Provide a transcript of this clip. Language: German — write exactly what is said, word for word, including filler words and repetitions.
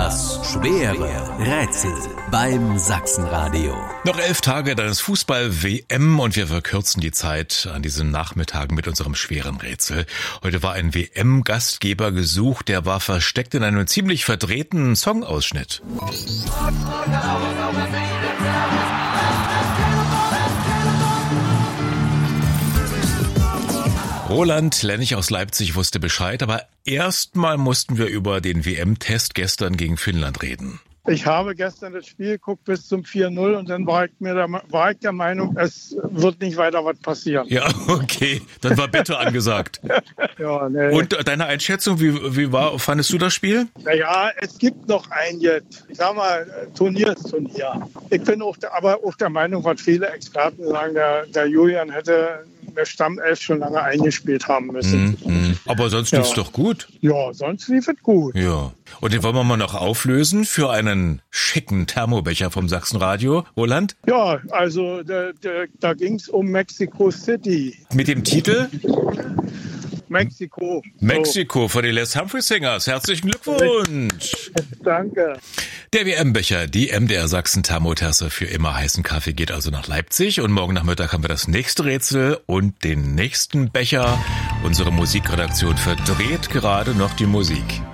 Das schwere Rätsel beim Sachsenradio. Noch elf Tage, dann ist Fußball-W M und wir verkürzen die Zeit an diesen Nachmittagen mit unserem schweren Rätsel. Heute war ein W M-Gastgeber gesucht, der war versteckt in einem ziemlich verdrehten Songausschnitt. Roland Lennig aus Leipzig wusste Bescheid, aber erstmal mussten wir über den W M-Test gestern gegen Finnland reden. Ich habe gestern das Spiel geguckt bis zum vier null und dann war ich, mir der, war ich der Meinung, es wird nicht weiter was passieren. Ja, okay, dann war bitte angesagt. Ja, nee. Und deine Einschätzung, wie, wie war, fandest du das Spiel? Naja, es gibt noch ein jetzt, ich sag mal, Turnier ist Turnier. Ich bin auch der, aber auch der Meinung, was viele Experten sagen, der, der Julian hätte der Stammelf schon lange eingespielt haben müssen. Mhm. Aber sonst lief's ja. doch gut. Ja, sonst lief es gut. Ja. Und den wollen wir mal noch auflösen für einen schicken Thermobecher vom Sachsenradio. Roland? Ja, also da, da, da ging es um Mexico City. Mit dem Titel? Mexiko. Mexiko so. Von den Les Humphrey Singers. Herzlichen Glückwunsch. Danke. Der W M-Becher, die M D R Sachsen Thermotasse für immer heißen Kaffee geht also nach Leipzig. Und morgen Nachmittag haben wir das nächste Rätsel und den nächsten Becher. Unsere Musikredaktion verdreht gerade noch die Musik.